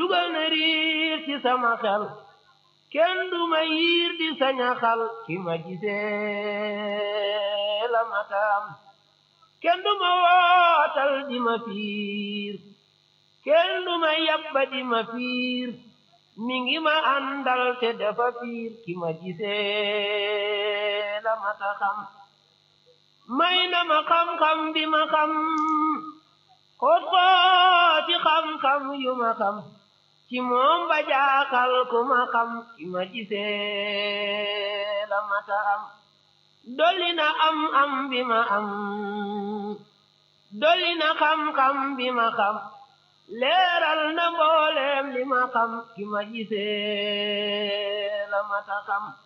dugal na riir ci sama xel kenn du ma yiir di saña xal ki ma gisee la matam kenn du ma wootal di ma fiir kenn du ma yabba di ma fiir mi ngi ma àndal te dafa fiir ki ma gisee la mata xam may na ma xam-xam bi ma xam xoot xooti xam-xam yu ma xam ci moom ba jaaxal ku ma xam ki ma gisee la mata am dolli na am bi ma am dolli na xam-xam bi ma xam leeral na mbooleem li ma xam ki ma gisee la mata xam